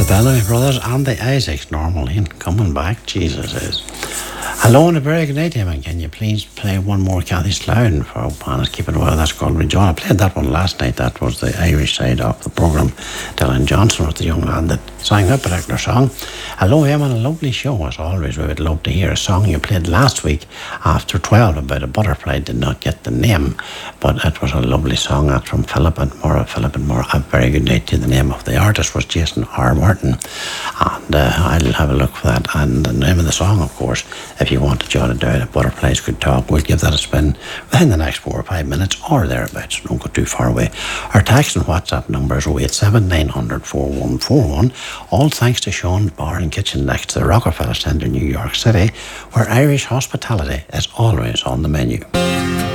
The Bellamy Brothers and the Isaacs normally coming back. Jesus is. Hello and a very good night to him. And can you please play one more Kathy Slough for O'Pana's Keep It Well? That's called Rejoin. I played that one last night. That was the Irish side of the programme. Dylan Johnson was the young man that sang that particular song. Hello, Em, on a lovely show as always. We would love to hear a song you played last week after 12 about a butterfly. Did not get the name, but it was a lovely song. That's from Philip and Maura. Philip and Maura, a very good night to you. The name of the artist was Jason R. Martin, and I'll have a look for that. And the name of the song, of course, if you want to jot it down, Butterflies Could Talk, we'll give that a spin within the next 4 or 5 minutes or thereabouts. Don't go too far away. Our text and WhatsApp number is 087 900 4141. All thanks to Sean's Bar and Kitchen next to the Rockefeller Centre, New York City, where Irish hospitality is always on the menu.